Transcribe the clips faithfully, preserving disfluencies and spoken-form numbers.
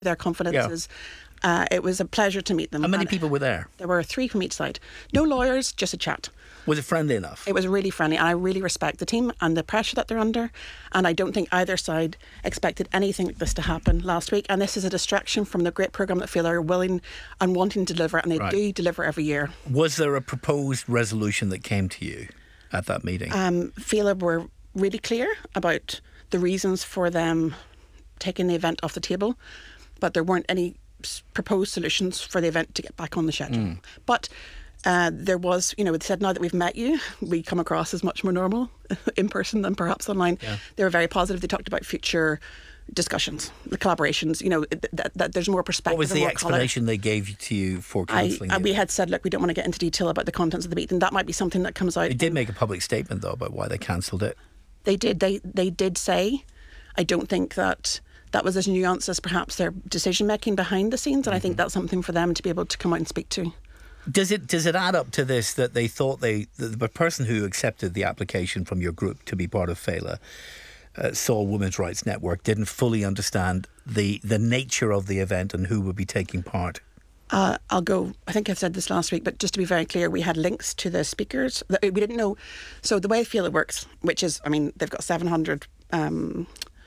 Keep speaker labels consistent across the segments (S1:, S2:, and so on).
S1: their confidences. Yeah. Uh, it was a pleasure to meet them.
S2: How many
S1: and
S2: people were there?
S1: There were three from each side. No lawyers, just a chat.
S2: Was it friendly enough?
S1: It was really friendly, and I really respect the team and the pressure that they're under, and I don't think either side expected anything like this to happen last week, and this is a distraction from the great programme that Féile are willing and wanting to deliver, and they right. do deliver every year.
S2: Was there a proposed resolution that came to you at that meeting?
S1: Um, Féile were really clear about the reasons for them taking the event off the table, but there weren't any proposed solutions for the event to get back on the schedule. Mm. But uh, there was, you know, they said now that we've met you, we come across as much more normal in person than perhaps online. Yeah. They were very positive. They talked about future discussions, the collaborations, you know, that, that there's more perspective.
S2: What was the explanation
S1: colour.
S2: they gave to you for cancelling
S1: I,
S2: it?
S1: We had said, look, we don't want to get into detail about the contents of the meeting. That might be something that comes out.
S2: They did make a public statement, though, about why they cancelled it.
S1: They did. They, they did say, I don't think that that was as nuanced as perhaps their decision making behind the scenes, and mm-hmm. I think that's something for them to be able to come out and speak to.
S2: Does it does it add up to this that they thought they the, the person who accepted the application from your group to be part of Féile, uh, Seoul Women's Rights Network, didn't fully understand the the nature of the event and who would be taking part?
S1: Uh, I'll go, I think I've said this last week, but just to be very clear, we had links to the speakers. We didn't know. So the way Féile works, which is, I mean, they've got seven hundred um,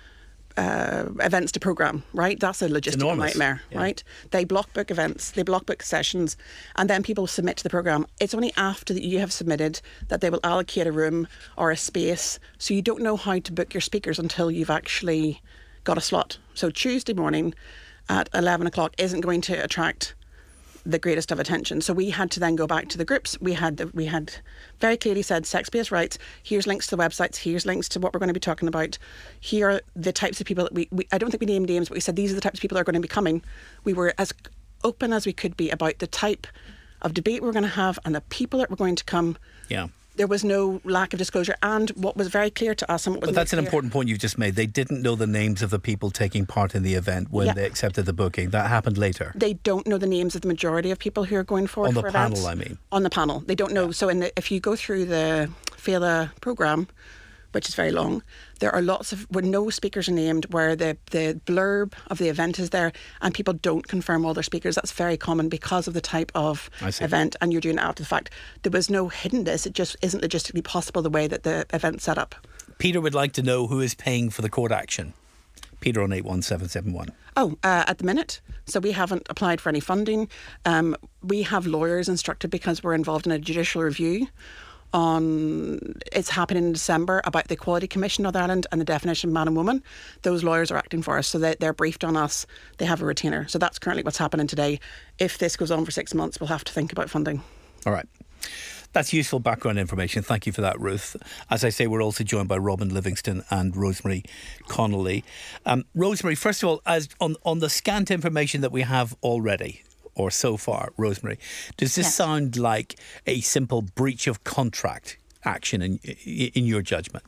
S1: uh, events to programme, right? That's a logistical nightmare, yeah. right? They block book events, they block book sessions, and then people submit to the programme. It's only after that you have submitted that they will allocate a room or a space. So you don't know how to book your speakers until you've actually got a slot. So Tuesday morning at eleven o'clock isn't going to attract the greatest of attention. So we had to then go back to the groups. We had the, we had very clearly said sex-based rights. Here's links to the websites. Here's links to what we're going to be talking about. Here are the types of people that we, we I don't think we named names, but we said these are the types of people that are going to be coming. We were as open as we could be about the type of debate we we're going to have and the people that were going to come.
S2: Yeah.
S1: There was no lack of disclosure, and what was very clear to us, and what was
S2: but that's an
S1: clear,
S2: important point you've just made. They didn't know the names of the people taking part in the event when yeah. they accepted the booking. That happened later.
S1: They don't know the names of the majority of people who are going forward
S2: on the
S1: for
S2: panel.
S1: events.
S2: I mean,
S1: on the panel, they don't know. Yeah. So, in the, if you go through the Féile programme, which is very long, there are lots of where no speakers are named, where the, the blurb of the event is there and people don't confirm all their speakers. That's very common because of the type of event, and you're doing it after the fact. There was no hiddenness. It just isn't logistically possible the way that the event's set up.
S2: Peter would like to know who is paying for the court action. Peter on eight one seven seven one.
S1: Oh, uh, at the minute. So we haven't applied for any funding. Um, we have lawyers instructed because we're involved in a judicial review on it's happening in December about the Equality Commission of Ireland and the definition of man and woman. Those lawyers are acting for us, so they, they're briefed on us. They have a retainer. So that's currently what's happening today. If this goes on for six months, we'll have to think about funding.
S2: All right. That's useful background information. Thank you for that, Ruth. As I say, we're also joined by Robin Livingston and Rosemary Connolly. Um, Rosemary, first of all, as on, on the scant information that we have already, or so far, Rosemary, does this yes. sound like a simple breach of contract action in in your judgment?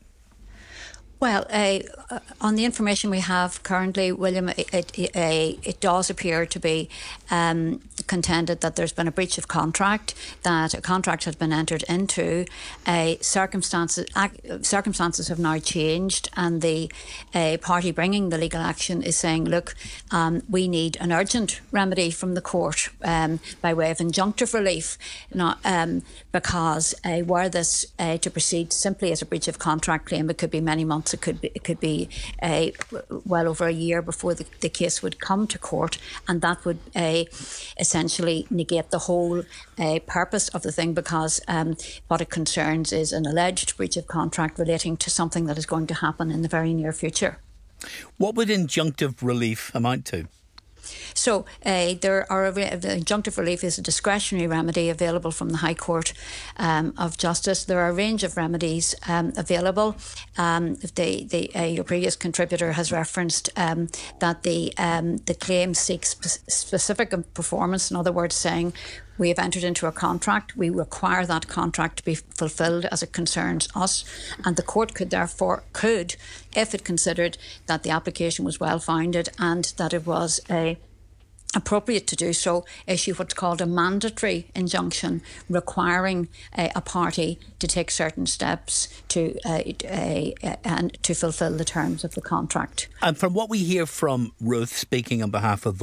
S3: Well, uh, on the information we have currently, William, it, it, it, it does appear to be um, contended that there's been a breach of contract, that a contract has been entered into, uh, circumstances uh, circumstances have now changed, and the uh, party bringing the legal action is saying, look, um, we need an urgent remedy from the court um, by way of injunctive relief, not, um, because uh, were this uh, to proceed simply as a breach of contract claim, it could be many months. It could be, it could be uh, well over a year before the, the case would come to court, and that would uh, essentially negate the whole uh, purpose of the thing, because um, what it concerns is an alleged breach of contract relating to something that is going to happen in the very near future.
S2: What would injunctive relief amount to?
S3: So uh, there are the injunctive relief is a discretionary remedy available from the High Court um, of Justice. There are a range of remedies um, available. Um, if they, they, uh, your previous contributor has referenced um, that the um, the claim seeks spe- specific performance. In other words, saying we have entered into a contract, we require that contract to be fulfilled as it concerns us, and the court could therefore, could, if it considered that the application was well-founded and that it was a appropriate to do so, issue what's called a mandatory injunction requiring uh, a party to take certain steps to uh, uh, and to fulfil the terms of the contract.
S2: And from what we hear from Ruth speaking on behalf of